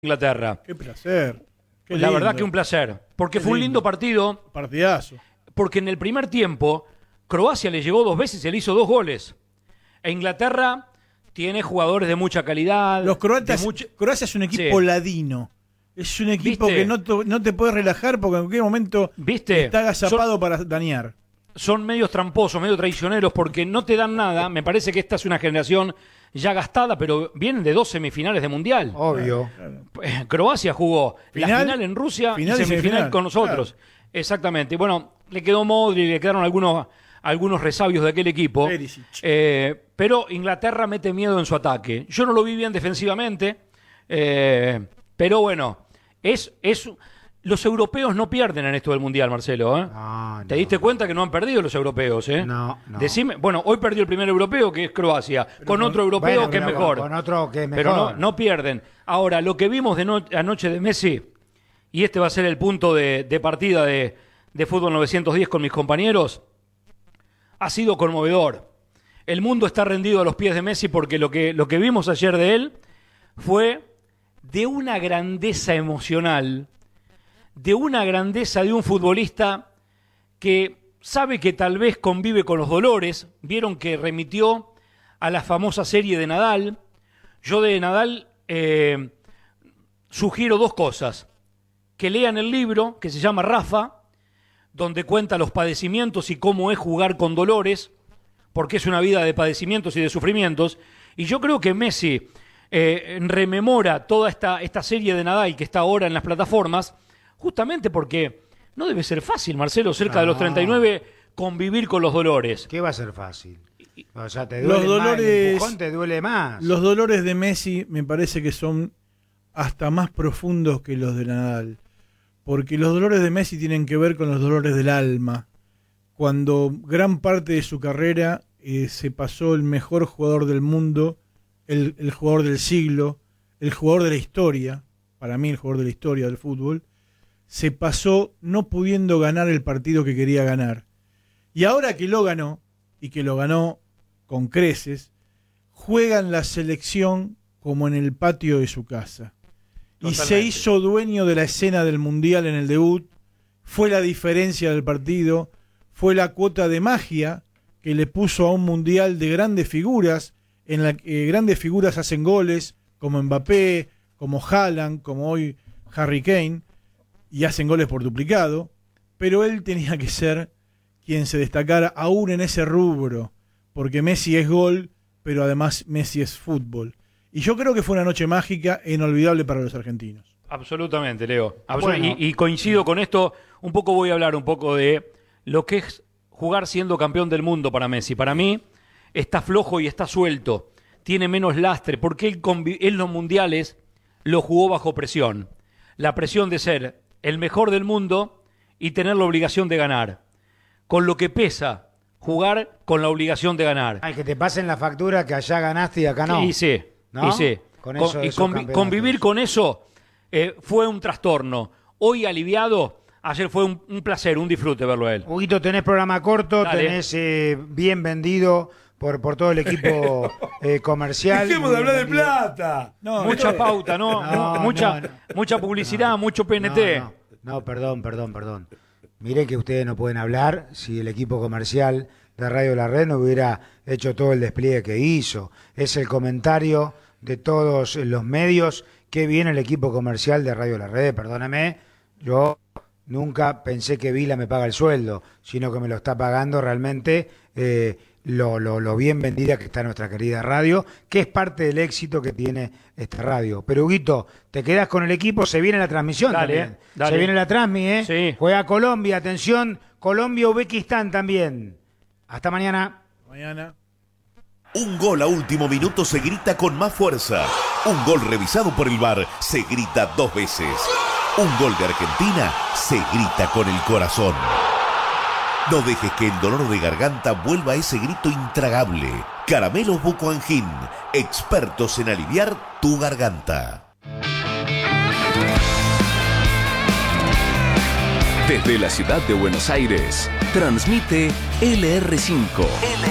Inglaterra. Qué placer. Qué La lindo. verdad que un placer. Porque Qué fue un lindo. lindo partido. Partidazo. Porque en el primer tiempo, Croacia le llegó 2 veces y le hizo 2 goles. E Inglaterra tiene jugadores de mucha calidad. Los croatas, de mucha- Croacia es un equipo Sí. ladino. Es un equipo ¿Viste? que no te puedes relajar porque en cualquier momento ¿Viste? está agazapado para dañar. Son medios tramposos, medio traicioneros, porque no te dan nada. Me parece que esta es una generación ya gastada, pero vienen de 2 semifinales de Mundial. Obvio. Croacia jugó la Final, final en Rusia final y y semifinal semifinal, con nosotros. Exactamente. Bueno, le quedó Modric, le quedaron algunos resabios de aquel equipo. Perisic. Pero Inglaterra mete miedo en su ataque. Yo no lo vi bien defensivamente, pero bueno, los europeos no pierden en esto del Mundial, Marcelo. No, ¿Te diste cuenta que no han perdido los europeos? No. Decime, bueno, hoy perdió el primer europeo, que es Croacia, con otro europeo Bueno, que es pero mejor. Con otro que es mejor. Pero no pierden. Ahora, lo que vimos anoche de Messi, y este va a ser el punto de partida de Fútbol 910 con mis compañeros, ha sido conmovedor. El mundo está rendido a los pies de Messi porque lo que vimos ayer de él fue de una grandeza emocional, de una grandeza de un futbolista que sabe que tal vez convive con los dolores. Vieron que remitió a la famosa serie de Nadal. Yo de Nadal sugiero 2 cosas. Que lean el libro, que se llama Rafa, donde cuenta los padecimientos y cómo es jugar con dolores, porque es una vida de padecimientos y de sufrimientos. Y yo creo que Messi rememora toda esta serie de Nadal que está ahora en las plataformas, justamente porque no debe ser fácil, Marcelo, cerca de los 39, convivir con los dolores. ¿Qué va a ser fácil? O sea, te Los duele más, el dolores- empujón te duele más. Los dolores de Messi me parece que son hasta más profundos que los de Nadal. Porque los dolores de Messi tienen que ver con los dolores del alma. Cuando gran parte de su carrera se pasó el mejor jugador del mundo, el jugador del siglo, el jugador de la historia, para mí el jugador de la historia del fútbol, se pasó no pudiendo ganar el partido que quería ganar. Y ahora que lo ganó, y que lo ganó con creces, juega en la selección como en el patio de su casa. Y Totalmente. se hizo dueño de la escena del Mundial en el debut, fue la diferencia del partido, fue la cuota de magia que le puso a un Mundial de grandes figuras, en la que grandes figuras hacen goles, como Mbappé, como Haaland, como hoy Harry Kane, y hacen goles por duplicado, pero él tenía que ser quien se destacara aún en ese rubro, porque Messi es gol, pero además Messi es fútbol. Y yo creo que fue una noche mágica e inolvidable para los argentinos. Absolutamente, Leo. Bueno. Y coincido con esto. Un poco voy a hablar un poco de lo que es jugar siendo campeón del mundo para Messi. Para mí está flojo y está suelto. Tiene menos lastre porque él los mundiales lo jugó bajo presión. La presión de ser el mejor del mundo y tener la obligación de ganar. Con lo que pesa jugar con la obligación de ganar. Ay, que te pasen la factura que allá ganaste y acá no. Y sí, ¿No? y sí. Con eso de esos campeonatos. Convivir con eso fue un trastorno. Hoy aliviado, ayer fue un placer, un disfrute verlo a él. Huguito, tenés programa corto, Dale. tenés bien vendido por todo el equipo comercial. Dejemos de hablar de plata. No, Mucha pauta, ¿no? No, mucha, no. mucha publicidad, mucho PNT. No, perdón. Miré que ustedes no pueden hablar si el equipo comercial de Radio La Red no hubiera hecho todo el despliegue que hizo. Es el comentario de todos los medios que viene el equipo comercial de Radio La Red. Perdóname, yo nunca pensé que Vila me paga el sueldo, sino que me lo está pagando realmente lo bien vendida que está nuestra querida radio, que es parte del éxito que tiene esta radio. Pero Huguito, te quedás con el equipo, se viene la transmisión Dale, también. dale. Se viene la transmi, ¿eh? Sí. Juega Colombia, atención, Colombia-Uzbekistán también. Hasta mañana. Mañana. Un gol a último minuto se grita con más fuerza. Un gol revisado por el VAR se grita 2 veces. Un gol de Argentina se grita con el corazón. No dejes que el dolor de garganta vuelva a ese grito intragable. Caramelos Bucoangin, expertos en aliviar tu garganta. Desde la ciudad de Buenos Aires, transmite LR5.